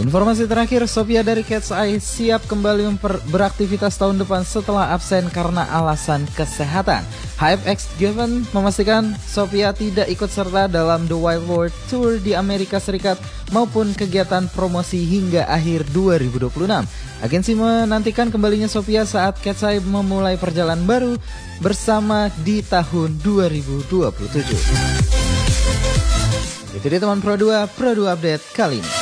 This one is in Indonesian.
Informasi terakhir, Sophia dari Cat's Eye siap kembali beraktivitas tahun depan setelah absen karena alasan kesehatan. HFX Given memastikan Sophia tidak ikut serta dalam The Wild World Tour di Amerika Serikat maupun kegiatan promosi hingga akhir 2026. Agensi menantikan kembalinya Sophia saat Cat's Eye memulai perjalanan baru bersama di tahun 2027. Itu dia teman Pro 2 Update kali ini.